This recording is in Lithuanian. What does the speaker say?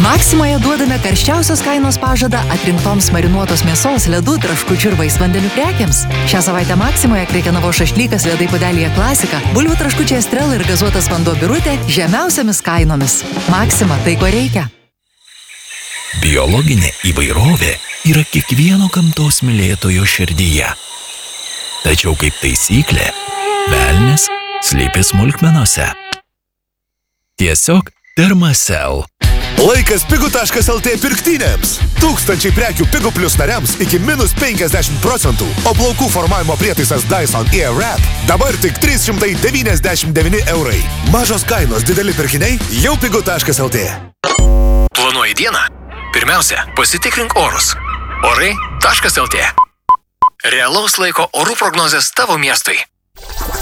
Maksimoje duodame karščiausios kainos pažadą atrinktoms marinuotos mėsos, ledų, traškučių ir vaisvandenių prekiams. Šią savaitę Maksimoje Krekenavos šašlykas ledai puodelyje klasika, bulvių traškučiai Estrela ir gazuotas vanduo Birutė žemiausiamis kainomis. Maksima, tai ko reikia. Biologinė įvairovė yra kiekvieno gamtos mylėtojo širdyje. Tačiau kaip taisyklė, velnias slypi smulkmenose. Tiesiog Thermacell. Laikas pigu.lt pirktynėms. 1000 prekių Pigu Plus nariams iki -50%, o plaukų formavimo prietaisas Dyson Airwrap dabar tik 399 eurai. Mažos kainos, dideli pirkiniai jau pigu.lt. Planuoji dieną? Pirmiausia, pasitikrink orus. Orai.lt. Realaus laiko orų prognozės tavo miestui.